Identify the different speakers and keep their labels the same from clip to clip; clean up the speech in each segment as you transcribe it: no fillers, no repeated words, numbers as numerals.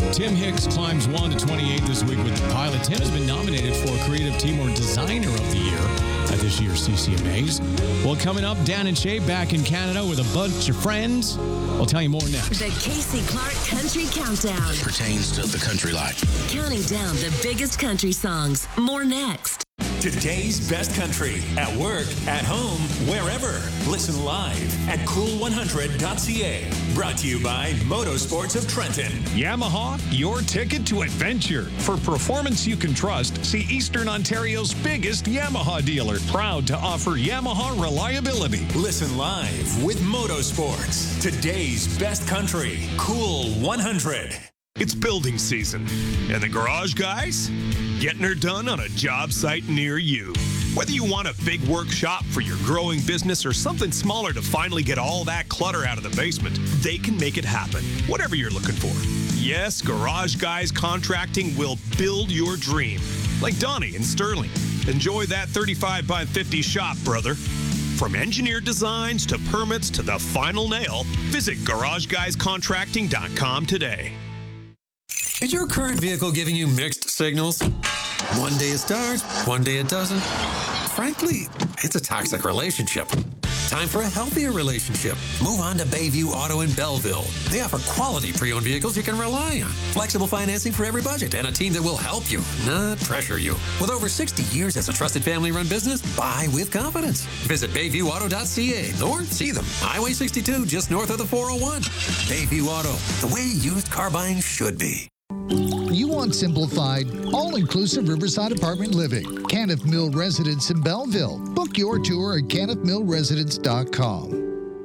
Speaker 1: Tim Hicks climbs 1 to 28 this week with The Pilot. Tim has been nominated for Creative Team or Designer of the Year at this year's CCMAs. Well, coming up, Dan and Shay back in Canada with a bunch of friends. We'll tell you more next.
Speaker 2: The Casey Clark Country Countdown.
Speaker 3: Pertains to the country life.
Speaker 2: Counting down the biggest country songs. More next.
Speaker 4: Today's best country. At work, at home, wherever. Listen live at cool100.ca. Brought to you by Motorsports of Trenton.
Speaker 5: Yamaha, your ticket to adventure. For performance you can trust, see Eastern Ontario's biggest Yamaha dealer. Proud to offer Yamaha reliability.
Speaker 4: Listen live with Motorsports. Today's best country. Cool 100.
Speaker 6: It's building season, and the garage guys getting her done on a job site near you. Whether you want a big workshop for your growing business or something smaller to finally get all that clutter out of the basement, they can make it happen, whatever you're looking for. Yes, Garage Guys Contracting will build your dream. Like Donnie in Sterling. Enjoy that 35 by 50 shop, brother. From engineered designs to permits to the final nail, visit GarageGuysContracting.com today.
Speaker 7: Is your current vehicle giving you mixed signals? One day it starts, one day it doesn't. Frankly, it's a toxic relationship. Time for a healthier relationship. Move on to Bayview Auto in Belleville. They offer quality pre-owned vehicles you can rely on. Flexible financing for every budget and a team that will help you, not pressure you. With over 60 years as a trusted family-run business, buy with confidence. Visit BayviewAuto.ca or see them. Highway 62, just north of the 401. Bayview Auto, the way used car buying should be.
Speaker 8: You want simplified, all-inclusive Riverside apartment living. Caniff Mill Residence in Belleville. Book your tour at caniffmillresidence.com.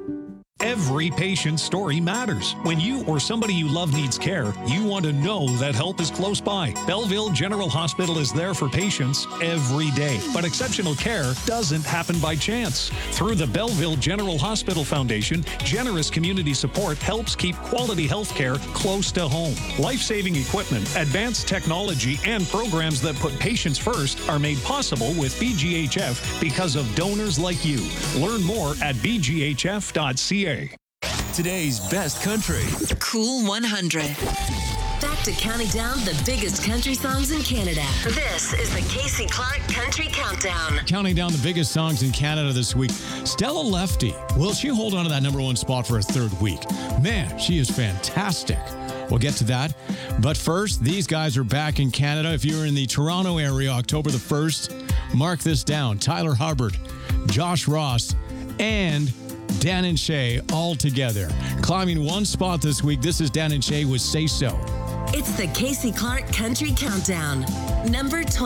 Speaker 5: Every patient's story matters. When you or somebody you love needs care, you want to know that help is close by. Belleville General Hospital is there for patients every day. But exceptional care doesn't happen by chance. Through the Belleville General Hospital Foundation, generous community support helps keep quality health care close to home. Life-saving equipment, advanced technology, and programs that put patients first are made possible with BGHF because of donors like you. Learn more at bghf.ca.
Speaker 4: Today's best country.
Speaker 2: Cool 100. Back to counting down the biggest country songs in Canada. This is the Casey Clark Country Countdown.
Speaker 1: Counting down the biggest songs in Canada this week. Stella Lefty. Will she hold on to that number one spot for a third week? Man, she is fantastic. We'll get to that. But first, these guys are back in Canada. If you're in the Toronto area, October the 1st, mark this down. Tyler Hubbard, Josh Ross, and Dan and Shay all together. Climbing one spot this week, this is Dan and Shay with Say So.
Speaker 2: It's the Casey Clark Country Countdown. Number 20.